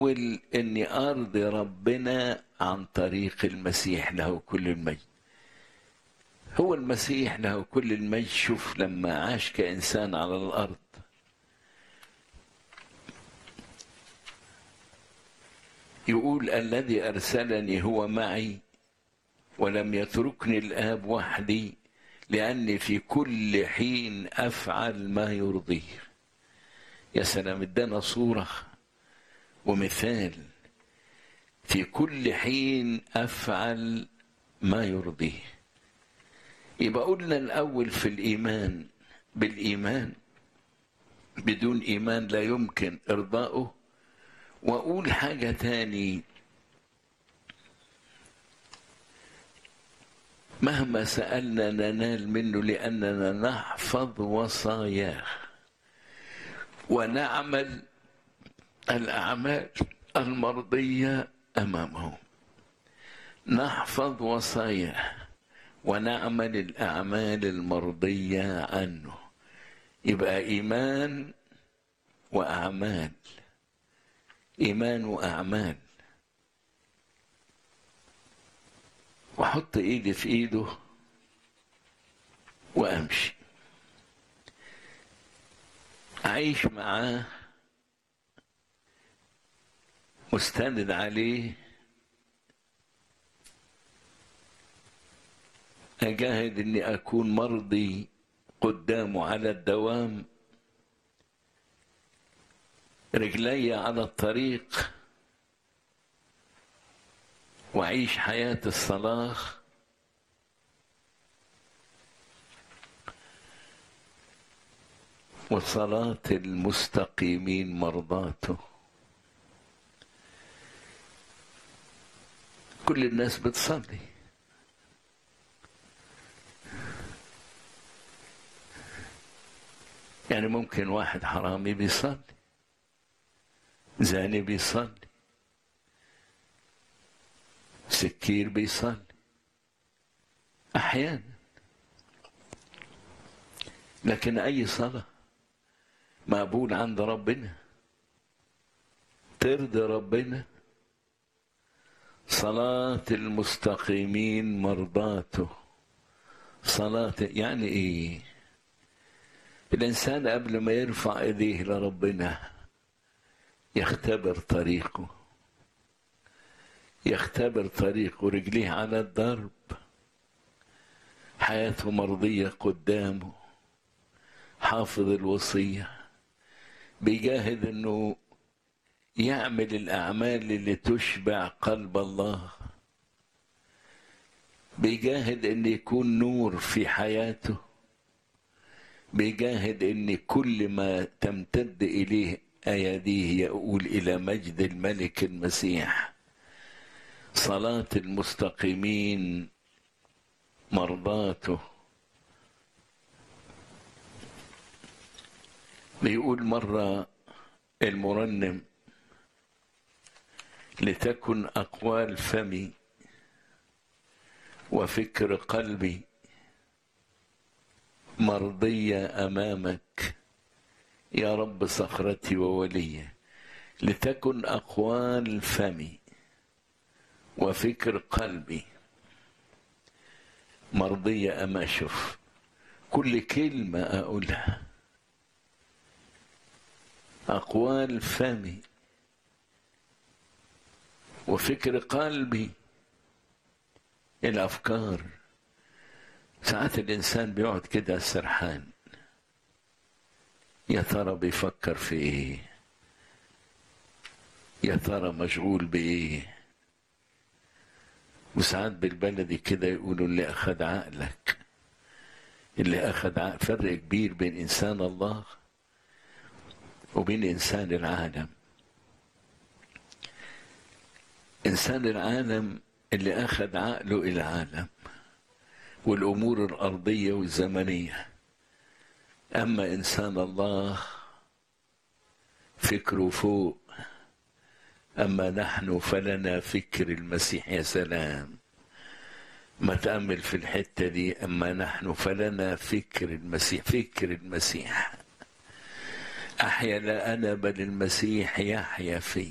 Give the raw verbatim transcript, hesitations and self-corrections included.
أول إني أرضي ربنا عن طريق المسيح له كل المجد. هو المسيح له كل المجد. شوف لما عاش كإنسان على الأرض يقول الذي أرسلني هو معي ولم يتركني الآب وحدي لأني في كل حين أفعل ما يرضيه. يا سلام، ادانا صورة ومثال. في كل حين أفعل ما يرضيه. يبقى قلنا الأول في الإيمان، بالإيمان بدون إيمان لا يمكن إرضاؤه. وأقول حاجة تاني، مهما سألنا ننال منه لأننا نحفظ وصاياه ونعمل الأعمال المرضية أمامه. نحفظ وصاياه ونعمل الأعمال المرضية عنه. يبقى إيمان وأعمال، إيمان وأعمال. وأحط إيدي في إيده وأمشي، أعيش معاه مستند عليه، أجاهد أني أكون مرضي قدامه على الدوام، رجلي على الطريق، وأعيش حياة الصلاة. وصلاة المستقيمين مرضاته. كل الناس بتصلي، يعني ممكن واحد حرامي بيصلي، زاني بيصلي، سكير بيصلي أحيانا. لكن أي صلاة مقبول عند ربنا ترضي ربنا. صلاة المستقيمين مرضاته. صلاة يعني إيه؟ الإنسان قبل ما يرفع إيديه لربنا يختبر طريقه، يختبر طريقه، رجليه على الضرب، حياته مرضية قدامه، حافظ الوصية، بيجاهد إنه يعمل الأعمال اللي تشبع قلب الله، بيجاهد إن يكون نور في حياته، بيجاهد إن كل ما تمتد إليه أيديه يقول إلى مجد الملك المسيح. صلاة المستقيمين مرضاته. بيقول مرة المرنم لتكن أقوال فمي وفكر قلبي مرضية أمامك يا رب صخرتي وولية. لتكن أقوال فمي وفكر قلبي مرضية أما أشوف كل كلمة أقولها. أقوال فمي وفكر قلبي، الأفكار. ساعات الإنسان بيقعد كده سرحان، يا ترى بيفكر في إيه؟ يا ترى مشغول بإيه؟ وساعات بالبلدي كده يقولوا اللي أخذ عقلك، اللي أخذ عقل. فرق كبير بين إنسان الله وبين إنسان العالم. إنسان العالم اللي أخذ عقله العالم والأمور الأرضية والزمنية. أما إنسان الله فكره فوق. أما نحن فلنا فكر المسيح. يا سلام، ما تأمل في الحتة دي. أما نحن فلنا فكر المسيح. فكر المسيح. أحيا لا أنا بل المسيح يحيا في